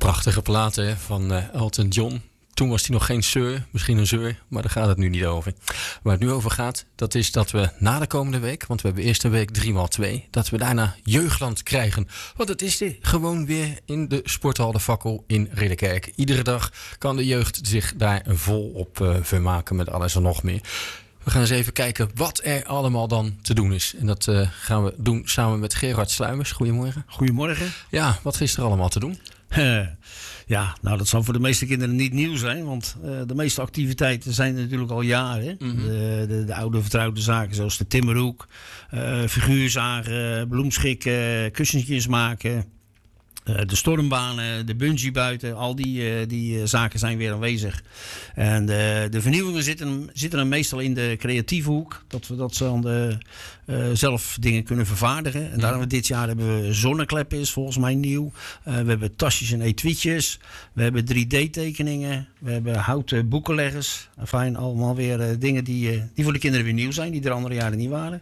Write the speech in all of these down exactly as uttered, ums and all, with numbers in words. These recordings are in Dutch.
Prachtige platen hè, van uh, Elton John. Toen was hij nog geen zeur, misschien een zeur, maar daar gaat het nu niet over. Waar het nu over gaat, dat is dat we na de komende week, want we hebben eerst een week drie maal twee, dat we daarna Jeugdland krijgen. Want het is dit gewoon weer in de Sporthal De Fakkel in Ridderkerk. Iedere dag kan de jeugd zich daar vol op uh, vermaken met alles en nog meer. We gaan eens even kijken wat er allemaal dan te doen is. En dat uh, gaan we doen samen met Gerard Sluimers. Goedemorgen. Goedemorgen. Ja, wat is er allemaal te doen? Uh, ja, nou dat zal voor de meeste kinderen niet nieuw zijn. Want uh, de meeste activiteiten zijn er natuurlijk al jaren. Mm-hmm. De, de, de oude vertrouwde zaken zoals de timmerhoek, uh, figuurzagen, bloemschikken, kussentjes maken. Uh, de stormbanen, de bungee buiten, al die, uh, die uh, zaken zijn weer aanwezig. En de, de vernieuwingen zitten, zitten er meestal in de creatieve hoek. Dat we dat dan de, uh, zelf dingen kunnen vervaardigen. En daarom dit jaar hebben we zonnekleppen, is volgens mij nieuw. Uh, we hebben tasjes en etuietjes. We hebben drie D-tekeningen. We hebben houten boekenleggers. Enfin, allemaal weer uh, dingen die, uh, die voor de kinderen weer nieuw zijn. Die er andere jaren niet waren.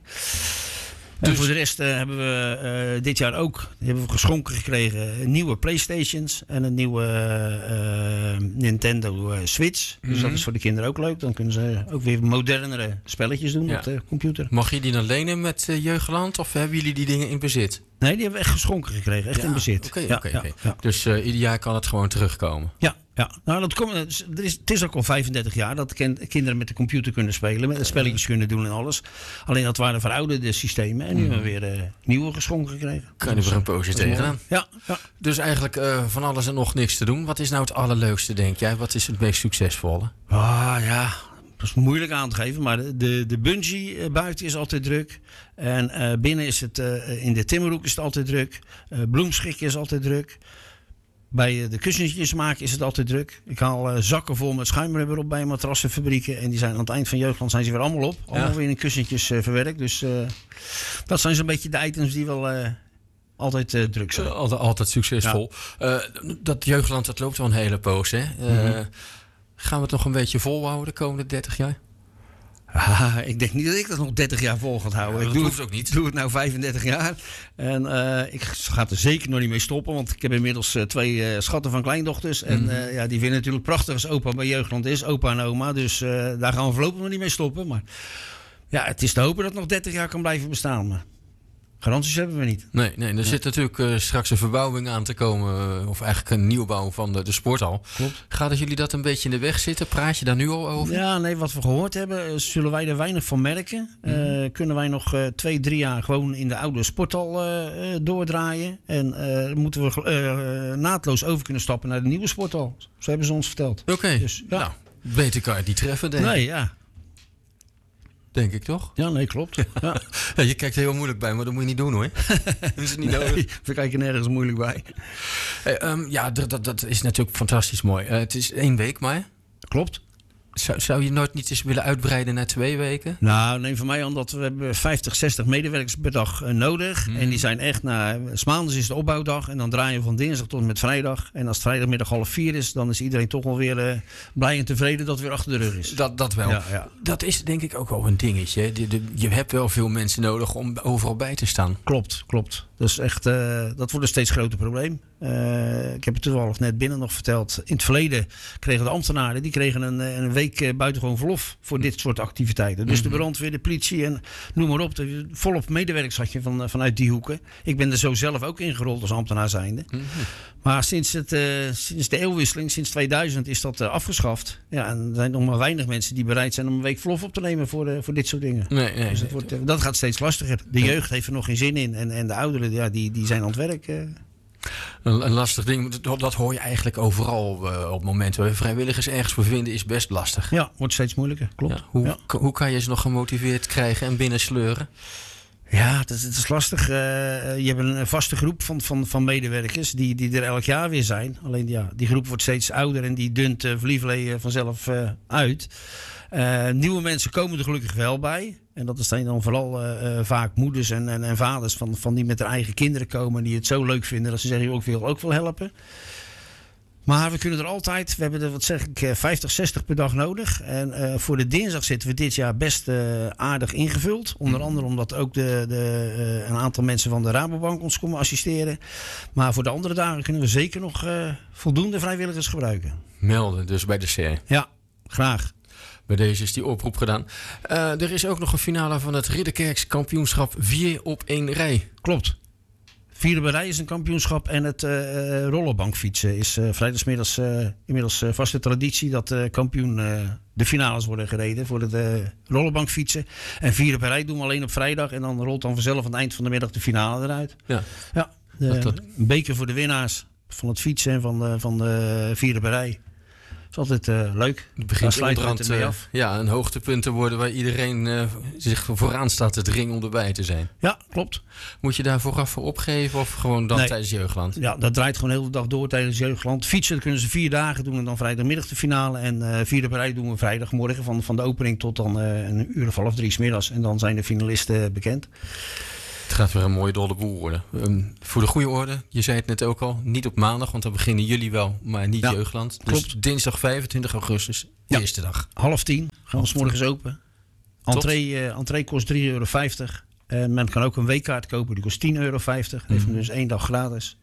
En dus voor de rest uh, hebben we uh, dit jaar ook hebben we geschonken gekregen nieuwe PlayStations en een nieuwe uh, Nintendo uh, Switch. Mm-hmm. Dus dat is voor de kinderen ook leuk. Dan kunnen ze ook weer modernere spelletjes doen ja. op de computer. Mag je die dan lenen met uh, Jeugdland of hebben jullie die dingen in bezit? Nee, die hebben we echt geschonken gekregen. Echt ja, in bezit. Oké, okay, oké. Okay, okay. Dus uh, ieder jaar kan het gewoon terugkomen? Ja. Ja, nou dat komt, er is, het is ook al vijfendertig jaar dat kinderen met de computer kunnen spelen, met spelletjes kunnen doen en alles. Alleen dat waren verouderde systemen en nu mm. hebben we weer uh, nieuwe geschonken gekregen. Kan je er een poosje tegenaan? Ja, ja. Dus eigenlijk uh, van alles en nog niks te doen. Wat is nou het allerleukste, denk jij? Wat is het meest succesvolle? Ah ja, dat is moeilijk aan te geven, maar de, de bungee uh, buiten is altijd druk. En uh, binnen is het, uh, in de timmerhoek is het altijd druk. Uh, bloemschikken is altijd druk. Bij de kussentjes maken is het altijd druk. Ik haal uh, zakken vol met schuimrubber op bij matrassenfabrieken. En die zijn aan het eind van Jeugdland zijn ze weer allemaal op. Allemaal ja. weer in kussentjes uh, verwerkt. Dus uh, dat zijn zo'n beetje de items die wel uh, altijd uh, druk zijn. Uh, altijd, altijd succesvol. Ja. Uh, dat Jeugdland, dat loopt wel een hele poos. Hè? Uh, mm-hmm. Gaan we het nog een beetje volhouden de komende dertig jaar? Ah, ik denk niet dat ik dat nog dertig jaar vol ga houden. Ja, ik doe doe het ook niet. doe het nou vijfendertig jaar. En uh, ik ga er zeker nog niet mee stoppen. Want ik heb inmiddels uh, twee uh, schatten van kleindochters. En mm. uh, ja, die vinden natuurlijk prachtig als opa bij Jeugdland is. Opa en oma. Dus uh, daar gaan we voorlopig nog niet mee stoppen. Maar ja, het is te hopen dat het nog dertig jaar kan blijven bestaan. Maar garanties hebben we niet. Nee, nee er ja. zit natuurlijk uh, straks een verbouwing aan te komen. Uh, of eigenlijk een nieuwbouw van de, de sporthal. Klopt. Gaat het jullie dat een beetje in de weg zitten? Praat je daar nu al over? Ja, nee, wat we gehoord hebben, uh, zullen wij er weinig van merken. Mm-hmm. Uh, kunnen wij nog uh, twee, drie jaar gewoon in de oude sporthal uh, uh, doordraaien. En uh, moeten we uh, uh, naadloos over kunnen stappen naar de nieuwe sporthal. Zo hebben ze ons verteld. Oké, okay. Dus, ja. nou, beter kan je het niet treffen, denk ik. Nee, ja. Denk ik toch? Ja, nee, klopt. Ja. Ja, je kijkt er heel moeilijk bij, maar dat moet je niet doen hoor. Dat is het niet nee, nodig. We kijken nergens moeilijk bij. Hey, um, ja, dat, dat, dat is natuurlijk fantastisch mooi. Uh, het is één week maar. Klopt. Zou, zou je nooit niet eens willen uitbreiden naar twee weken? Nou, neem van mij aan dat we hebben vijftig, zestig medewerkers per dag uh, nodig. Mm. En die zijn echt, nou, 's maandags is de opbouwdag. En dan draaien we van dinsdag tot en met vrijdag. En als het vrijdagmiddag half vier is, dan is iedereen toch wel weer uh, blij en tevreden dat het weer achter de rug is. Dat, dat wel. Ja, ja. Dat is denk ik ook wel een dingetje. De, de, je hebt wel veel mensen nodig om overal bij te staan. Klopt, klopt. Dat is echt, uh, dat wordt een steeds groter probleem. Uh, ik heb het toevallig net binnen nog verteld. In het verleden kregen de ambtenaren die kregen een, een week uh, buitengewoon verlof voor dit soort activiteiten. Dus mm-hmm. de brandweer, de politie en noem maar op. De, volop medewerkers had je van, vanuit die hoeken. Ik ben er zo zelf ook ingerold als ambtenaar zijnde. Mm-hmm. Maar sinds, het, uh, sinds de eeuwwisseling, sinds tweeduizend, is dat uh, afgeschaft. Ja, en er zijn nog maar weinig mensen die bereid zijn om een week verlof op te nemen voor, uh, voor dit soort dingen. Nee, nee, dus nee, wordt, uh, dat gaat steeds lastiger. De jeugd heeft er nog geen zin in. En, en de ouderen, ja, die, die zijn aan het werk. Uh. Een, een lastig ding, dat, dat hoor je eigenlijk overal uh, op momenten waar vrijwilligers ergens voor vinden, is best lastig. Ja, wordt steeds moeilijker, klopt. Ja, hoe, ja. k- hoe kan je ze nog gemotiveerd krijgen en binnensleuren? Ja, dat, dat is lastig. Uh, je hebt een vaste groep van, van, van medewerkers die, die er elk jaar weer zijn. Alleen ja, die groep wordt steeds ouder en die dunt uh, verliefd vanzelf uh, uit. Uh, nieuwe mensen komen er gelukkig wel bij. En dat zijn dan vooral uh, uh, vaak moeders en, en, en vaders van, van die met hun eigen kinderen komen. Die het zo leuk vinden dat ze zeggen, ik wil ook wel helpen. Maar we kunnen er altijd, we hebben er, wat zeg ik, vijftig, zestig per dag nodig. En uh, voor de dinsdag zitten we dit jaar best uh, aardig ingevuld. Onder andere omdat ook de, de, uh, een aantal mensen van de Rabobank ons komen assisteren. Maar voor de andere dagen kunnen we zeker nog uh, voldoende vrijwilligers gebruiken. Melden dus bij de C. Ja, graag. Bij deze is die oproep gedaan. Uh, er is ook nog een finale van het Ridderkerks kampioenschap vier op één rij. Klopt. Vierde bij rij is een kampioenschap en het uh, rollerbankfietsen is uh, vrijdagsmiddags uh, inmiddels uh, vaste traditie dat uh, kampioen uh, de finales worden gereden voor het uh, rollerbankfietsen. En vierde bij rij doen we alleen op vrijdag en dan rolt dan vanzelf aan het eind van de middag de finale eruit. Ja, ja de, dat, dat... een beker voor de winnaars van het fietsen en van de, van de vierde bij rij. Dat is altijd uh, leuk. Het begint onderhand uh, ja, een hoogtepunt te worden waar iedereen uh, zich vooraan staat te dringen om erbij te zijn. Ja, klopt. Moet je daar vooraf voor opgeven of gewoon dan nee. tijdens Jeugdland? Ja, dat draait gewoon de hele dag door tijdens Jeugdland. Fietsen dat kunnen ze vier dagen doen en dan vrijdagmiddag de finale. En uh, vierde bij rij doen we vrijdagmorgen van, van de opening tot dan uh, een uur of half drie 's middags. En dan zijn de finalisten bekend. Het gaat weer een mooie dolle boel worden. Um, voor de goede orde, je zei het net ook al, niet op maandag, want dan beginnen jullie wel, maar niet ja, Jeugdland. Dus klopt. Dinsdag vijfentwintig augustus, de ja. eerste dag. Half tien, gaan we 's morgens open. Entree, uh, entree kost drie euro vijftig. En men kan ook een weekkaart kopen, die kost tien euro vijftig. Dat heeft mm. dus één dag gratis.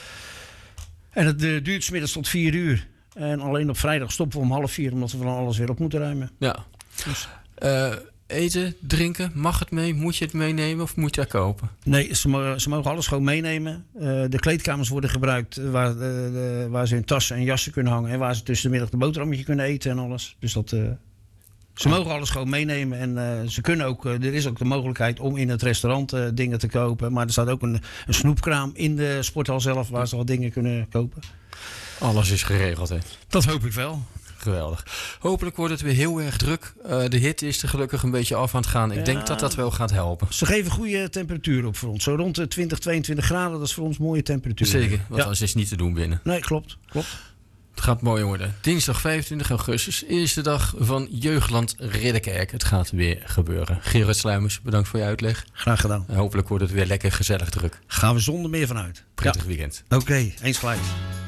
En het uh, duurt 's middags tot vier uur. En alleen op vrijdag stoppen we om half vier, omdat we van alles weer op moeten ruimen. Ja. Dus. Uh, Eten, drinken, mag het mee? Moet je het meenemen of moet je het kopen? Nee, ze mogen, ze mogen alles gewoon meenemen. Uh, de kleedkamers worden gebruikt waar, uh, de, waar ze hun tassen en jassen kunnen hangen. En waar ze tussen de middag de boterhammetje kunnen eten en alles. Dus dat, uh, ze oh. mogen alles gewoon meenemen. En uh, ze kunnen ook, uh, er is ook de mogelijkheid om in het restaurant uh, dingen te kopen. Maar er staat ook een, een snoepkraam in de sporthal zelf waar ze al dingen kunnen kopen. Alles is geregeld, hè? Dat hoop ik wel. Geweldig. Hopelijk wordt het weer heel erg druk. Uh, de hitte is er gelukkig een beetje af aan het gaan. Ik ja, denk dat dat wel gaat helpen. Ze geven goede temperatuur op voor ons. Zo rond de twintig, tweeëntwintig graden. Dat is voor ons mooie temperatuur. Zeker, want ja. anders is het niet te doen binnen. Nee, klopt. klopt. Het gaat mooi worden. Dinsdag vijfentwintig augustus. Eerste dag van Jeugdland Ridderkerk. Het gaat weer gebeuren. Gerard Sluimers, bedankt voor je uitleg. Graag gedaan. En hopelijk wordt het weer lekker gezellig druk. Gaan we zonder meer vanuit. Prettig ja. weekend. Oké, okay, eens gelijk.